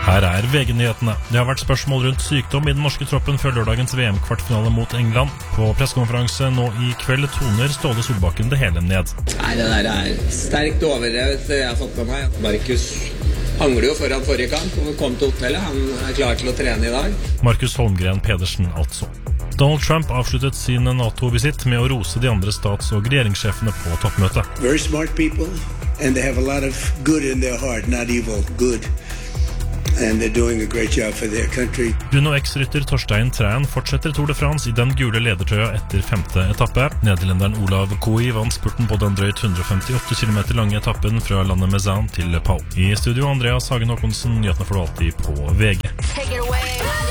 Her VG-nyhetene. Det har vært spørsmål rundt sykdom i den norske troppen før lørdagens VM-kvartfinale mot England. På pressekonferanse nå i kveld toner Ståle Solbakken det hele ned. Nei, det der sterkt overdrevet, jeg har fått med meg. Markus hangler jo foran forrige kamp og kom til hotellet. Han klar til å trene i dag. Markus Holmgren Pedersen altså. Donald Trump avsluttet sin NATO-visitt med å rose de andre stats- og regjeringssjefene på toppmøtet. Very smart people, and they have a lot of good in their heart, not evil, good. And they're doing a great job for their country. Uno X-rytter Torstein Træn fortsetter Tour de France i den gule ledertrøya etter 5. etappe. Nederlenderen Olav Koe vant spurten på den drøyt 158 km lange etappen fra landet Mezan til Pau. I studio Andreas Hagen Håkonsen, nyhetene får du alltid på VG.